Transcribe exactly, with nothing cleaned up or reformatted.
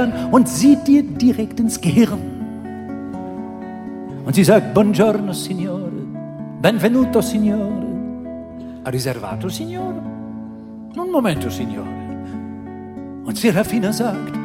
und sieht dir direkt ins Gehirn. Und sie sagt, buongiorno signore, benvenuto signore, ha riservato signore, un momento signore. Und Serafina sagt,